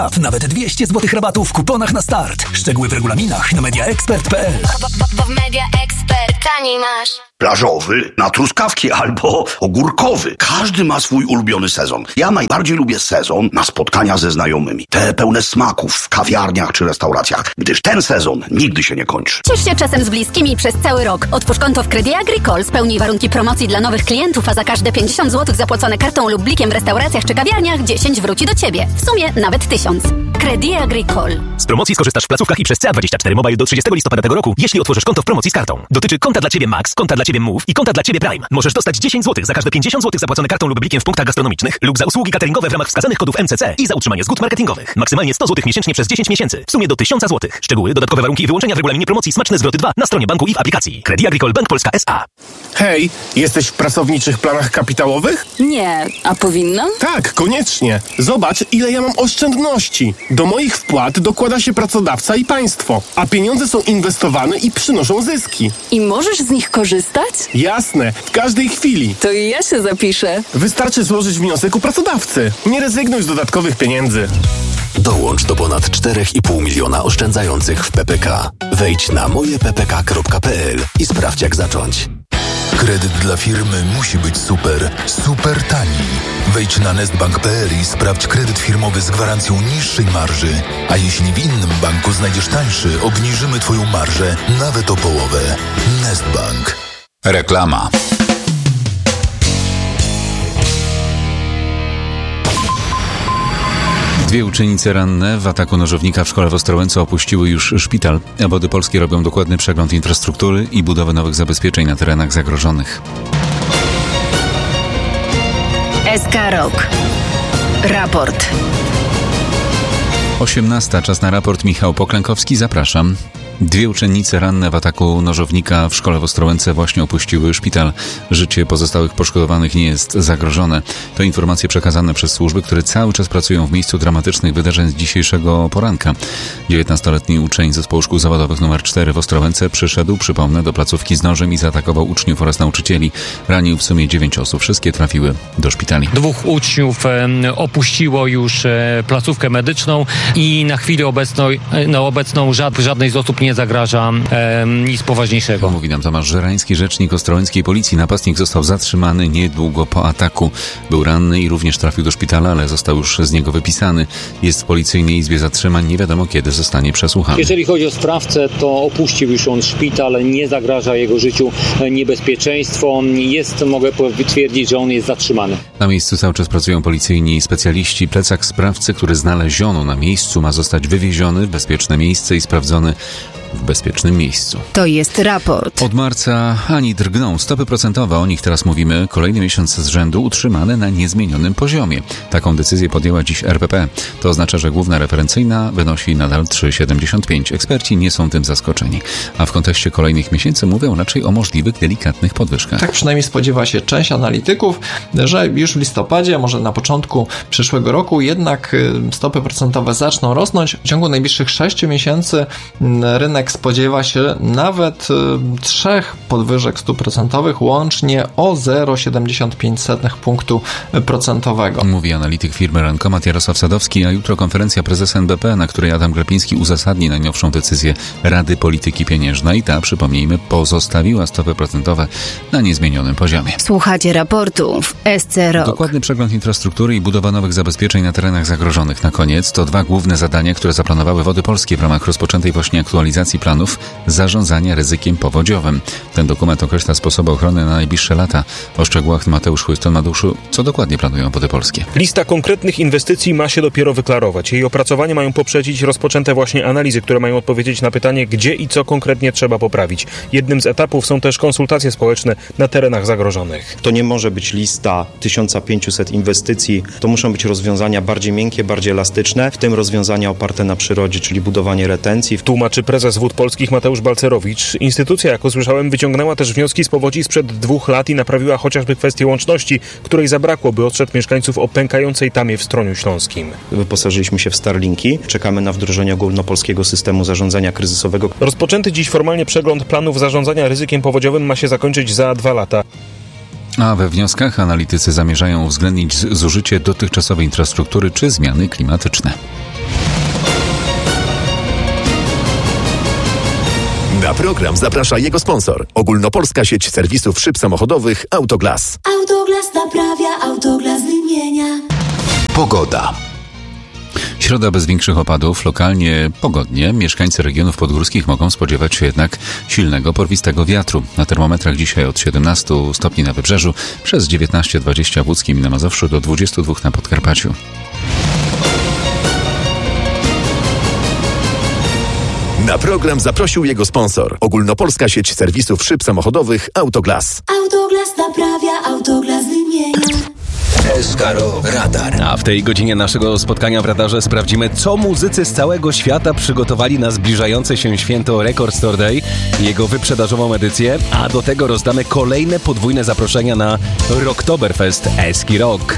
Nawet 200 zł rabatu w kuponach na start. Szczegóły w regulaminach na mediaexpert.pl. Bo w Media Expert taniej masz. Plażowy na truskawki albo ogórkowy. Każdy ma swój ulubiony sezon. Ja najbardziej lubię sezon na spotkania ze znajomymi. Te pełne smaków w kawiarniach czy restauracjach, gdyż ten sezon nigdy się nie kończy. Ciesz się czasem z bliskimi przez cały rok. Otwórz konto w Credit Agricole, spełnij warunki promocji dla nowych klientów, a za każde 50 zł zapłacone kartą lub blikiem w restauracjach czy kawiarniach 10 wróci do Ciebie. W sumie nawet 1000. Credit Agricole. Z promocji skorzystasz w placówkach i przez CA24 Mobile do 30 listopada tego roku, jeśli otworzysz konto w promocji z kartą. Dotyczy konta dla Ciebie Max, konta dla Ciebie Move i konta dla Ciebie Prime. Możesz dostać 10 zł za każde 50 zł zapłacone kartą lub blikiem w punktach gastronomicznych lub za usługi cateringowe w ramach wskazanych kodów MCC i za utrzymanie zgód marketingowych. Maksymalnie 100 zł miesięcznie przez 10 miesięcy. W sumie do 1000 zł. Szczegóły, dodatkowe warunki i wyłączenia w regulaminie promocji Smaczne Zwroty 2 na stronie banku i w aplikacji. Credit Agricole Bank Polska S.A. Hej, jesteś w pracowniczych planach kapitałowych? Nie, a powinnam? Tak, koniecznie. Zobacz, ile ja mam oszczędności. Do moich wpłat dokłada się pracodawca i państwo, a pieniądze są inwestowane i przynoszą zyski. I możesz z nich korzystać? Jasne, w każdej chwili. To i ja się zapiszę. Wystarczy złożyć wniosek u pracodawcy. Nie rezygnuj z dodatkowych pieniędzy. Dołącz do ponad 4,5 miliona oszczędzających w PPK. Wejdź na mojeppk.pl i sprawdź, jak zacząć. Kredyt dla firmy musi być super tani. Wejdź na nestbank.pl i sprawdź kredyt firmowy z gwarancją niższej marży. A jeśli w innym banku znajdziesz tańszy, obniżymy Twoją marżę nawet o połowę. Nestbank. Reklama. Dwie uczennice ranne w ataku nożownika w szkole w Ostrołęce opuściły już szpital. Wody Polskie robią dokładny przegląd infrastruktury i budowę nowych zabezpieczeń na terenach zagrożonych. SK Rok. Raport. 18. Czas na raport. Michał Poklękowski. Zapraszam. Dwie uczennice ranne w ataku nożownika w szkole w Ostrołęce właśnie opuściły szpital. Życie pozostałych poszkodowanych nie jest zagrożone. To informacje przekazane przez służby, które cały czas pracują w miejscu dramatycznych wydarzeń z dzisiejszego poranka. 19-letni uczeń Zespołu Szkół Zawodowych nr 4 w Ostrołęce przyszedł, przypomnę, do placówki z nożem i zaatakował uczniów oraz nauczycieli. Ranił w sumie 9 osób. Wszystkie trafiły do szpitali. 2 uczniów opuściło już placówkę medyczną i na chwilę obecną żadnej z osób nie zagraża nic poważniejszego. Mówi nam Tomasz Żerański, rzecznik ostrołęckiej policji. Napastnik został zatrzymany niedługo po ataku. Był ranny i również trafił do szpitala, ale został już z niego wypisany. Jest w policyjnej izbie zatrzymań. Nie wiadomo, kiedy zostanie przesłuchany. Jeżeli chodzi o sprawcę, to opuścił już on szpital. Nie zagraża jego życiu niebezpieczeństwo. Mogę twierdzić, że on jest zatrzymany. Na miejscu cały czas pracują policyjni specjaliści. Plecak sprawcy, który znaleziono na miejscu, ma zostać wywieziony w bezpieczne miejsce i sprawdzony w bezpiecznym miejscu. To jest raport. Od marca ani drgną. Stopy procentowe, o nich teraz mówimy, kolejny miesiąc z rzędu utrzymane na niezmienionym poziomie. Taką decyzję podjęła dziś RPP. To oznacza, że główna referencyjna wynosi nadal 3,75. Eksperci nie są tym zaskoczeni. A w kontekście kolejnych miesięcy mówią raczej o możliwych, delikatnych podwyżkach. Tak przynajmniej spodziewa się część analityków, że już w listopadzie, może na początku przyszłego roku jednak stopy procentowe zaczną rosnąć. W ciągu najbliższych 6 miesięcy rynek spodziewa się nawet 3 podwyżek stóp procentowych, łącznie o 0,75 punktu procentowego. Mówi analityk firmy Rankomat Jarosław Sadowski, a jutro konferencja prezesa NBP, na której Adam Glapiński uzasadni najnowszą decyzję Rady Polityki Pieniężnej. I ta, przypomnijmy, pozostawiła stopy procentowe na niezmienionym poziomie. Słuchacie raportu w SC Rok. Dokładny przegląd infrastruktury i budowa nowych zabezpieczeń na terenach zagrożonych. Na koniec to 2 główne zadania, które zaplanowały Wody Polskie w ramach rozpoczętej właśnie aktualizacji planów zarządzania ryzykiem powodziowym. Ten dokument określa sposoby ochrony na najbliższe lata. O szczegółach Mateusz Chłyston. Mateuszu, co dokładnie planują Wody Polskie? Lista konkretnych inwestycji ma się dopiero wyklarować. Jej opracowanie mają poprzedzić rozpoczęte właśnie analizy, które mają odpowiedzieć na pytanie, gdzie i co konkretnie trzeba poprawić. Jednym z etapów są też konsultacje społeczne na terenach zagrożonych. To nie może być lista 1500 inwestycji. To muszą być rozwiązania bardziej miękkie, bardziej elastyczne, w tym rozwiązania oparte na przyrodzie, czyli budowanie retencji. Tłumaczy prezes Wód Polskich Mateusz Balcerowicz. Instytucja, jak usłyszałem, wyciągnęła też wnioski z powodzi sprzed 2 lat i naprawiła chociażby kwestię łączności, której zabrakło, by ostrzec mieszkańców o pękającej tamie w Stroniu Śląskim. Wyposażyliśmy się w Starlinki. Czekamy na wdrożenie ogólnopolskiego systemu zarządzania kryzysowego. Rozpoczęty dziś formalnie przegląd planów zarządzania ryzykiem powodziowym ma się zakończyć za 2 lata. A we wnioskach analitycy zamierzają uwzględnić zużycie dotychczasowej infrastruktury czy zmiany klimatyczne. Na program zaprasza jego sponsor. Ogólnopolska sieć serwisów szyb samochodowych Autoglas. Autoglas naprawia, Autoglas wymienia. Pogoda. Środa bez większych opadów, lokalnie pogodnie. Mieszkańcy regionów podgórskich mogą spodziewać się jednak silnego, porwistego wiatru. Na termometrach dzisiaj od 17 stopni na Wybrzeżu, przez 19-20 w Łódzkim i na Mazowszu, do 22 na Podkarpaciu. Na program zaprosił jego sponsor. Ogólnopolska sieć serwisów szyb samochodowych Autoglas. Autoglas naprawia, Autoglas wymienia. Escaro Radar. A w tej godzinie naszego spotkania w radarze sprawdzimy, co muzycy z całego świata przygotowali na zbliżające się święto Record Store Day i jego wyprzedażową edycję, a do tego rozdamy kolejne podwójne zaproszenia na Rocktoberfest Eski Rock.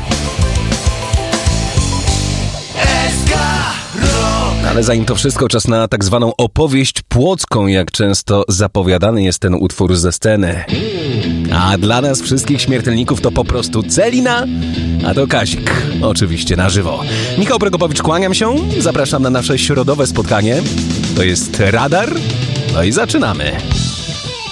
Ale zanim to wszystko, czas na tak zwaną opowieść płocką, jak często zapowiadany jest ten utwór ze sceny. A dla nas wszystkich śmiertelników to po prostu Celina, a to Kazik. Oczywiście na żywo. Michał Prokopowicz, kłaniam się. Zapraszam na nasze środowe spotkanie. To jest Radar. No i zaczynamy.